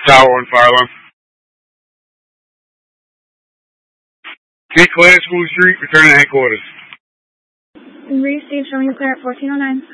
Tower 1 fire alarm. Be clear, School Street, return to headquarters. Received, showing you clear at 1409.